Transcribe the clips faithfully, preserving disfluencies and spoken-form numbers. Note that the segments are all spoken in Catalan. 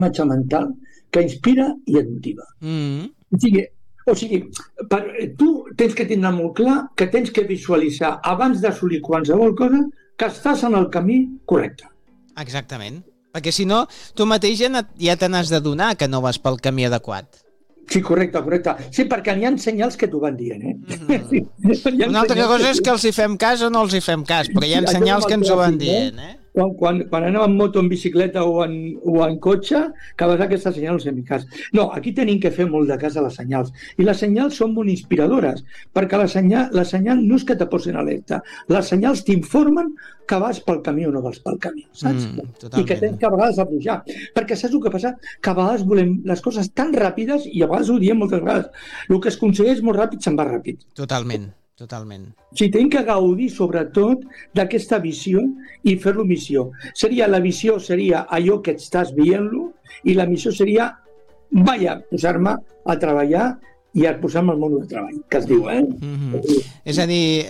imatge mental que inspira i et motiva. Mm. O sigui, o sigui per, tu tens que tindre molt clar que tens que visualitzar abans d'assolir qualsevol cosa que estàs en el camí correcte. Exactament. Perquè si no, tu mateix ja, ja te n'has de donar que no vas pel camí adequat. Sí, correcte, correcte. Sí, perquè hi ha senyals que t'ho van dient, eh? Mm-hmm. Sí. Una altra cosa és que els hi fem cas o no els hi fem cas, però hi ha sí, senyals que ens ho van dient, eh? Quan, quan, quan anem en moto, en bicicleta o en, o en cotxe, que a vegades aquestes senyals no fem cas. No, aquí tenim que fer molt de cas a les senyals. I les senyals són molt inspiradores, perquè la senyal, la senyal no és que te posin alerta. Les senyals t'informen que vas pel camí o no vas pel camí, saps? Mm, I que tens que a vegades afluixar. Perquè saps el que passa? Que a vegades volem les coses tan ràpides i a vegades ho diem moltes vegades. El que es aconsegueix molt ràpid se'n va ràpid. Totalment. Totalment. Sí, tenim que gaudir, sobretot, d'aquesta visió i fer-lo missió. Seria, la visió seria allò que estàs veient-lo i la missió seria, vaja, posar-me a treballar i a posar-me al món del treball, que es diu, eh? Mm-hmm. És a dir,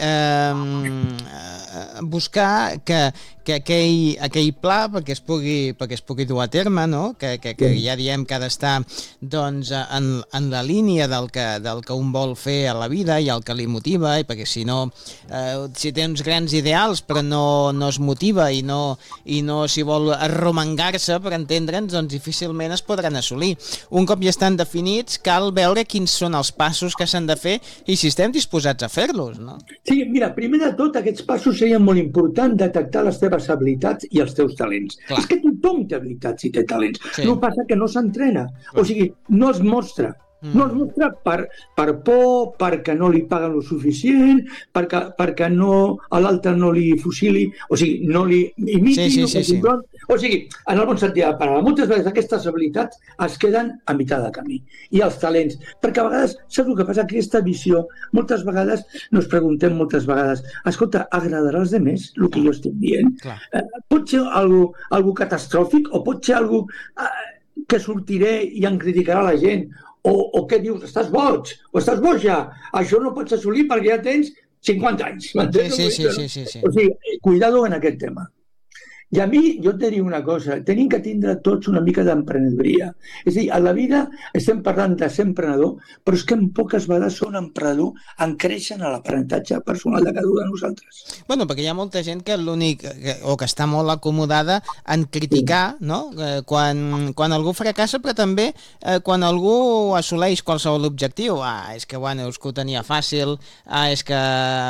eh, buscar que, que aquell, aquell pla perquè es pugui, perquè es pugui dur a terme, no? que, que, que ja diem que ha d'estar doncs, en, en la línia del que, del que un vol fer a la vida i el que li motiva, i perquè si no, eh, si té uns grans ideals però no, no es motiva i no, i no s'hi vol arromangar-se, per entendre'ns, doncs difícilment es podran assolir. Un cop ja estan definits, cal veure quins són els passos que s'han de fer i si estem disposats a fer-los, no? Sí, mira, primer de tot, aquests passos serien molt importants, detectar les teves habilitats i els teus talents. Clar. És que tothom té habilitats i té talents. Sí. No passa que no s'entrena. O sigui, no es mostra. Mm. No es mostra per, per por, perquè no li paguen lo suficient, perquè, perquè no, a l'altre no li fusili, o sigui, no li imiti, sí, sí, no sí, sí. O sigui, en el bon sentit de la paraula, moltes vegades aquestes habilitats es queden a meitat de camí. I els talents, perquè a vegades, saps el que passa? Aquesta visió, moltes vegades, nos preguntem moltes vegades, escolta, agradarà als demés el que jo estic dient? Eh, pot ser algo, algo catastròfic o pot ser algo eh, que sortiré i em criticarà la gent? O, o què dius? Estàs boig? O estàs boja? Això no pots assolir perquè ja tens cinquanta anys. Sí, sí, sí, sí, sí, sí. O sigui, cuidado en aquest tema. I a mi, jo et diria una cosa, tenim que tindre tots una mica d'emprenedoria. És a dir, a la vida estem parlant de ser emprenedor, però és que en poques vegades són emprenedor en créixer en l'aprenentatge personal de cada un de nosaltres. Bueno, perquè hi ha molta gent que l'únic, o que està molt acomodada en criticar, sí. No? Quan, quan algú fracassa, però també eh, quan algú assoleix qualsevol objectiu. Ah, és que, bueno, és que ho tenia fàcil, ah, és que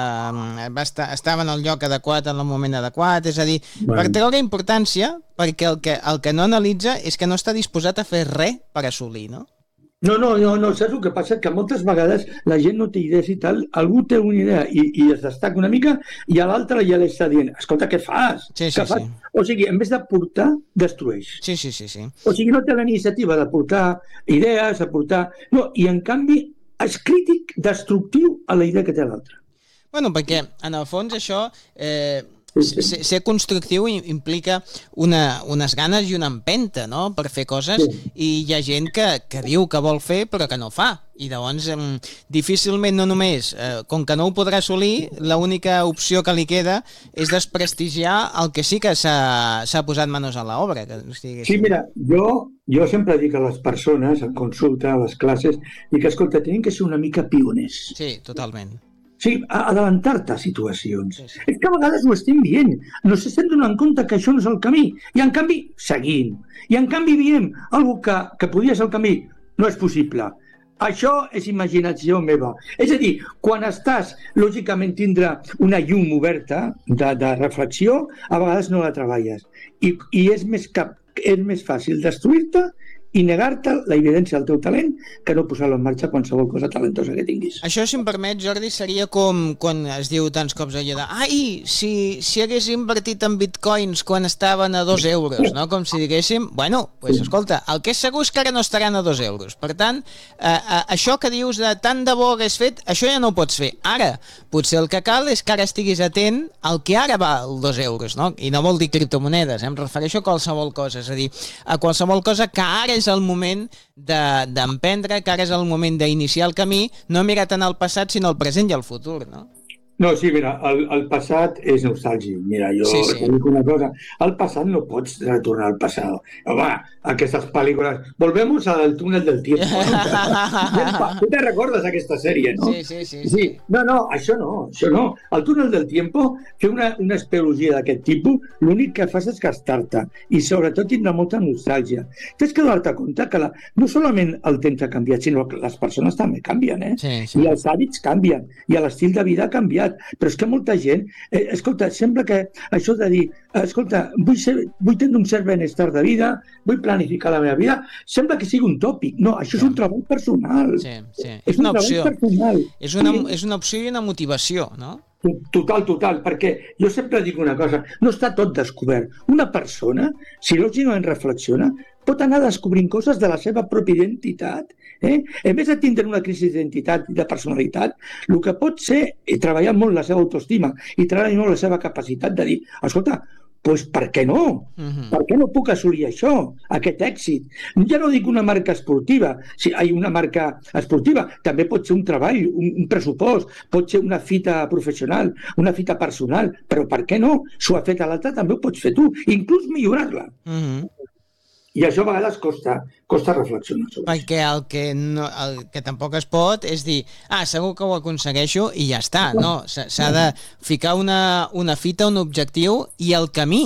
eh, va estar, estava en el lloc adequat en el moment adequat, és a dir, bueno. Per treure importància, perquè el que, el que no analitza és que no està disposat a fer res per assolir, no? No, no, no, no, saps el que passa? Que moltes vegades la gent no té idees i tal, algú té una idea i, i es destaca una mica i a l'altre ja l'està dient, escolta, què fas? Sí, sí, què fas? Sí. O sigui, en vez de portar, destrueix. Sí, sí, sí, sí. O sigui, no té la iniciativa de portar idees, de portar... No, i en canvi és crític, destructiu a la idea que té l'altre. Bueno, perquè en el fons això... Eh... Ser, ser constructiu implica una, unes ganes i una empenta, no?, per fer coses, sí. I hi ha gent que, que diu que vol fer però que no fa, i llavors eh, difícilment no només, eh, com que no ho podrà assolir, l'única opció que li queda és desprestigiar el que sí que s'ha posat manos a l'obra. Sí, mira, jo, jo sempre dic a les persones, en consulta, a les classes, dic, escolta, tenim que ser una mica pioners. Sí, totalment. Sí, adelantar-te a situacions. Sí, sí. És que a vegades ho estem dient. No s'estem donant compte que això no és el camí. I en canvi, seguim. I en canvi diem algo que, que podria ser el camí. No és possible. Això és imaginació meva. És a dir, quan estàs, lògicament, tindre una llum oberta de, de reflexió, a vegades no la treballes. I, i és, més cap, és més fàcil destruir-te i negar-te la evidència del teu talent que no posar-lo en marxa qualsevol cosa talentosa que tinguis. Això, si em permet, Jordi, seria com quan es diu tants cops allò de ai, si, si hagués invertit en bitcoins quan estaven a dos euros, no? Com si diguéssim, bueno, pues, escolta, el que és segur és que ara no estaran a dos euros. Per tant, eh, eh, això que dius de tant de bo hagués fet, això ja no ho pots fer. Ara, potser el que cal és que ara estiguis atent al que ara val dos euros, no? I no vol dir criptomonedes, eh? Em refereixo a qualsevol cosa, és a dir, a qualsevol cosa que ara és el moment d'emprendre, de, que ara és el moment d'iniciar el camí, no mirar tant al passat, sinó al present i al futur, no? No, sí, mira, el, el passat és nostàlgic. Mira, jo Sí, sí. dic una cosa, al passat no pots retornar al passat. Home, aquestes pel·lícules... Volvemos al túnel del tiempo, no? Tu te recordes aquesta sèrie, no? Sí, sí, sí, Sí. sí. No, no, això no, això no. El túnel del tiempo, fer una, una espeologia d'aquest tipus, l'únic que fas és gastar-te i sobretot tindrà molta nostàlgia. Tens que donar-te compte que la, no solament el temps ha canviat, sinó que les persones també canvien, eh? Sí, sí. I els hàbits canvien, i l'estil de vida ha canviat. Però és que molta gent, eh, escolta, sembla que això de dir, escolta, vull, ser, vull tenir un cert benestar de vida, vull planificar la meva vida, sembla que sigui un tòpic. No, això és un treball personal. Sí, sí. És És una un opció. treball personal. És una, Sí. és una opció i una motivació, no? Total, total, perquè jo sempre dic una cosa, no està tot descobert. Una persona, si lògicament reflexiona, pot anar descobrint coses de la seva pròpia identitat. Eh? En vez de tindre una crisi d'identitat i de personalitat, el que pot ser és treballar molt la seva autoestima i treballar molt la seva capacitat de dir, escolta, doncs per què no? Mhm. Per què no puc assolir això, aquest èxit? Ja no dic una marca esportiva, si hi ha una marca esportiva, també pot ser un treball, un, un pressupost, pot ser una fita professional, una fita personal, però per què no? Si ho ha fet a l'altre també ho pots fer tu, inclús millorar-la. Mhm. I això a vegades costa, costa reflexionar sobre això. Perquè el que, no, el que tampoc es pot és dir, ah, segur que ho aconsegueixo i ja està. No, s'ha s'ha de ficar una, una fita, un objectiu i el camí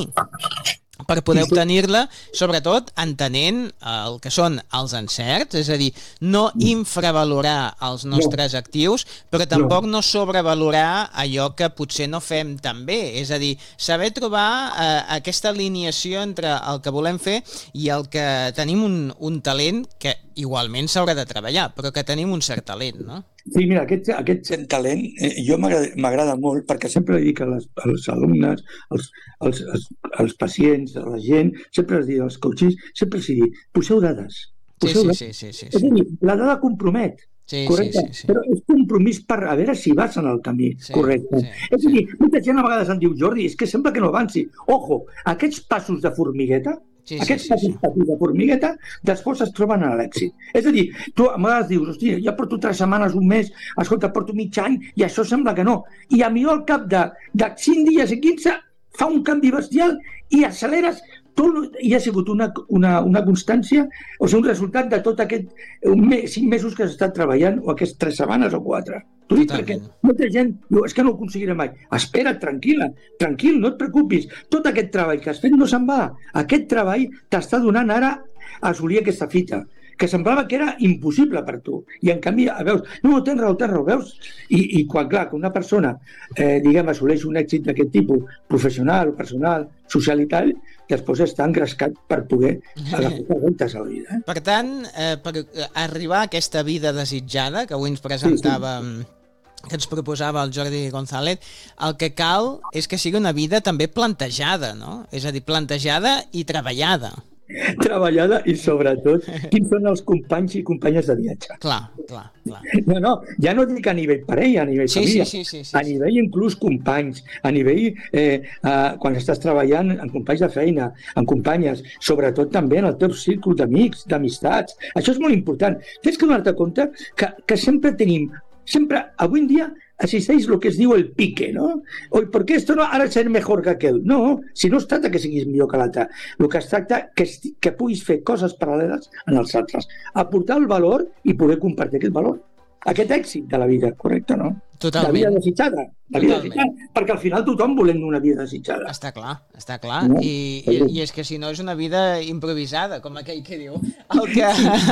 per poder obtenir-la, sobretot entenent el que són els encerts, és a dir, no infravalorar els nostres actius, però tampoc no sobrevalorar allò que potser no fem tan bé, és a dir, saber trobar eh, aquesta alineació entre el que volem fer i el que tenim un, un talent que igualment s'haurà de treballar, però que tenim un cert talent, no? Sí, mira, aquest, aquest talent eh, jo m'agrada m'agrada molt perquè sempre li dic a les, als alumnes, als, als, als, als pacients, a la gent, sempre els dic als coaches, sempre els dic, poseu dades. Sí, Poseu sí, dades. sí, sí, sí, És a sí. dir, la dada compromet. Sí, Correcte, sí, sí, sí. però és compromís per a veure si vas en el camí Sí, correcte. sí, és a dir, molta gent a vegades em diu, Jordi, és que sembla que no avanci. Ojo, aquests passos de formigueta, Sí, sí, aquests sí, passos sí. petits de formigueta, després es troben a l'èxit. És a dir, tu a vegades dius, hòstia, ja porto tres setmanes, un mes, escolta, porto mig any, i això sembla que no. I a mi al cap de, de cinc dies i quinze fa un canvi bestial i acceleres tot, i ha sigut una, una, una constància, o sigui, un resultat de tot aquest un mes, cinc mesos que has estat treballant, o aquestes tres setmanes o quatre. T'ho dic perquè Totalment. molta gent diu, és que no ho aconseguiré mai. Espera't, tranquil·la, tranquil, no et preocupis. Tot aquest treball que has fet no se'n va. Aquest treball t'està donant ara a assolir aquesta fita, que semblava que era impossible per tu. I en canvi, veus, no, tens raó, tens raó, veus? I, i quan, clar, que una persona, eh, diguem, assoleix un èxit d'aquest tipus, professional, personal, social i tal, després està engrescat per poder agafar voltes a la vida. Eh? Per tant, eh, per arribar a aquesta vida desitjada que avui ens presentava, que ens proposava el Jordi González, el que cal és que sigui una vida també plantejada, no? És a dir, plantejada i treballada. Treballada i, sobretot, quins són els companys i companyes de viatge. Clar, clar, clar. No, no, ja no dic a nivell parella, a nivell Sí, família, sí, sí, sí, sí, a nivell inclús companys, a nivell eh, eh, quan estàs treballant en companys de feina, en companyes, sobretot també en el teu círculo d'amics, d'amistats. Això és molt important. Tens que donar-te compte que, que sempre tenim, sempre, avui en dia, existeix el que es diu el pique, ¿no? Oi, ¿por qué esto no ara ser mejor que aquel? No, si no es tracta que siguis millor que l'altre. El que es tracta que, que puguis fer coses paral·leles en els altres. Aportar el valor i poder compartir aquest valor. Aquest èxit de la vida, correcte, no? Totalment. La vida desitjada. La vida Totalment. desitjada. Perquè al final tothom volem una vida desitjada. Està clar, està clar. No? I, i, I és que si no és una vida improvisada, com aquell que diu. El que...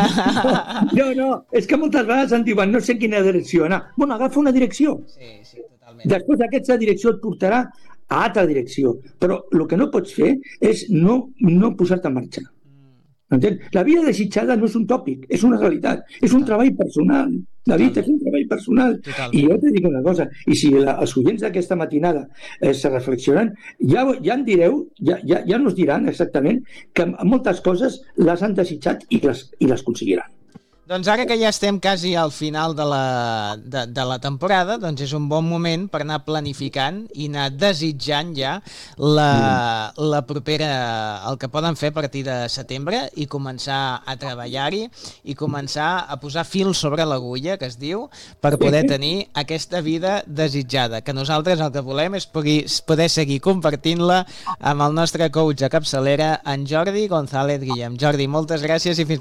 No, no, és que moltes vegades em diuen no sé quina direcció anar. Bueno, agafa una direcció. Sí, sí, totalment. Després aquesta direcció et portarà a altra direcció. Però el que no pots fer és no, no posar-te en marxa. Entens? La vida desitjada no és un tòpic, és una realitat. És un treball personal. La vida és un treball personal. Totalment. I jo t'he dit una cosa, i si la, els oients d'aquesta matinada eh, se reflexionen, ja, ja en direu, ja, ja, ja nos diran exactament que moltes coses les han desitjat i les, i les aconseguiran. Doncs ara que ja estem quasi al final de la, de, de la temporada, doncs és un bon moment per anar planificant i anar desitjant ja la, mm. la propera, el que poden fer a partir de setembre i començar a treballar-hi i començar a posar fil sobre l'agulla, que es diu, per poder tenir aquesta vida desitjada, que nosaltres el que volem és poder seguir compartint-la amb el nostre coach de capçalera, en Jordi González Guillem. Jordi, moltes gràcies i fins